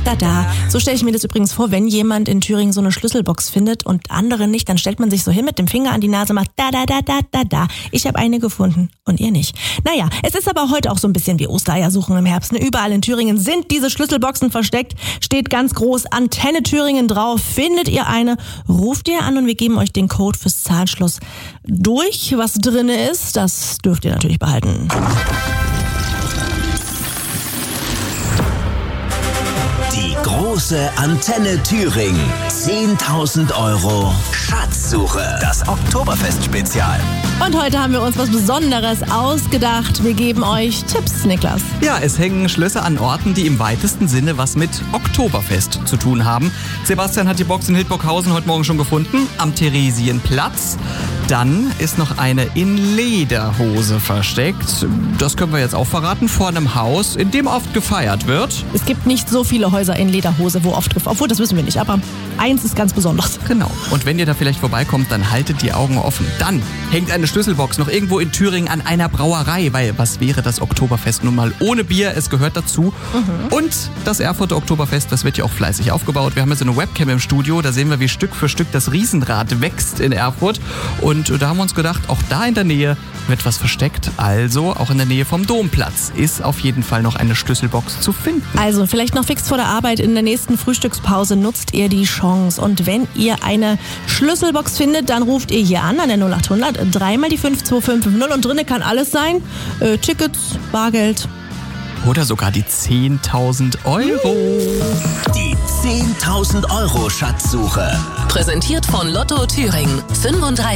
da. So stelle ich mir das übrigens vor, wenn jemand in Thüringen so eine Schlüsselbox findet und andere nicht, dann stellt man sich so hin mit dem Finger an die Nase, macht da. Ich habe eine gefunden und ihr nicht. Naja, es ist aber heute auch so ein bisschen wie Ostereiersuchen im Herbst. Überall in Thüringen sind diese Schlüsselboxen versteckt, steht ganz groß Antenne Thüringen drauf. Findet ihr eine, ruft ihr an und wir geben euch den Code fürs Zahnschloss durch. Was drin ist, das dürft ihr natürlich behalten. Die große Antenne Thüringen. 10.000 € Schatzsuche. Das Oktoberfest-Spezial. Und heute haben wir uns was Besonderes ausgedacht. Wir geben euch Tipps, Niklas. Ja, es hängen Schlösser an Orten, die im weitesten Sinne was mit Oktoberfest zu tun haben. Sebastian hat die Box in Hildburghausen heute Morgen schon gefunden, am Theresienplatz. Dann ist noch eine in Lederhose versteckt. Das können wir jetzt auch verraten, vor einem Haus, in dem oft gefeiert wird. Es gibt nicht so viele Häuser in Lederhose, wo oft gefeiert wird. Obwohl, das wissen wir nicht, aber eins ist ganz besonders. Genau. Und wenn ihr da vielleicht vorbeikommt, dann haltet die Augen offen. Dann hängt eine Schlüsselbox noch irgendwo in Thüringen an einer Brauerei, weil was wäre das Oktoberfest nun mal ohne Bier? Es gehört dazu. Und das Erfurter Oktoberfest, das wird ja auch fleißig aufgebaut. Wir haben jetzt eine Webcam im Studio, da sehen wir, wie Stück für Stück das Riesenrad wächst in Erfurt. Und da haben wir uns gedacht, auch da in der Nähe wird was versteckt. Also auch in der Nähe vom Domplatz ist auf jeden Fall noch eine Schlüsselbox zu finden. Also vielleicht noch fix vor der Arbeit in der nächsten Frühstückspause nutzt ihr die Chance. Und wenn ihr eine Schlüsselbox findet, dann ruft ihr hier an der 0800 3 mal die 52550 und drinnen kann alles sein. Tickets, Bargeld. Oder sogar die 10.000 €. Die 10.000 € Schatzsuche. Präsentiert von Lotto Thüringen. 35